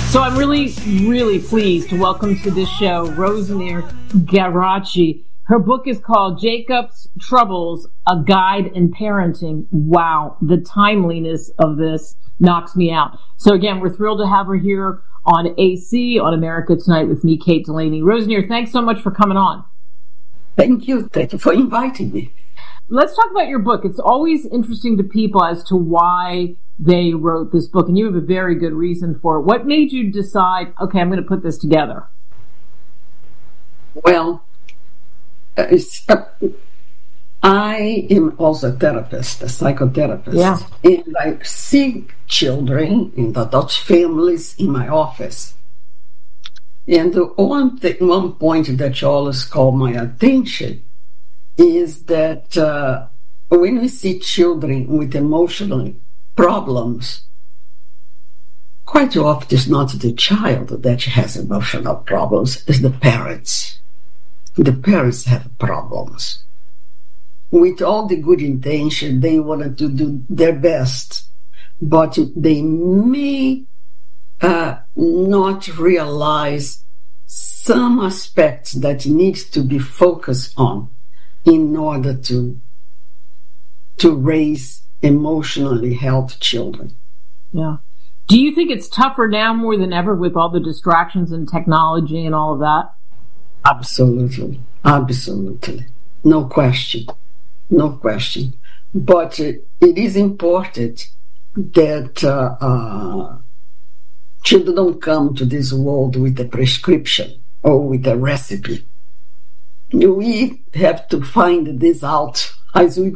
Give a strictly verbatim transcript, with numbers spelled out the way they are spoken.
So I'm really, really pleased to welcome to this show Rosemary Geraci. Her book is called Jacob's Troubles, A Guide in Parenting. Wow, the timeliness of this knocks me out. So again, we're thrilled to have her here on A C, on America Tonight with me, Kate Delaney. Rosemary, thanks so much for coming on. Thank you. Thank you for inviting me. Let's talk about your book. It's always interesting to people as to why they wrote this book, and you have a very good reason for it. What made you decide, okay, I'm going to put this together? Well, uh, uh, I am also a therapist, a psychotherapist. Yeah. And I see children in adult families in my office. And the one thing, one point that you always call my attention is that uh, when we see children with emotional problems, quite often it's not the child that has emotional problems, it's the parents. The parents have problems. With all the good intention, they wanted to do their best, but they may uh, not realize some aspects that needs to be focused on in order to to raise emotionally healthy children. Yeah. Do you think it's tougher now more than ever with all the distractions and technology and all of that? Absolutely. Absolutely. No question. No question. But uh, it is important that uh, uh, children don't come to this world with a prescription or with a recipe. We have to find this out as we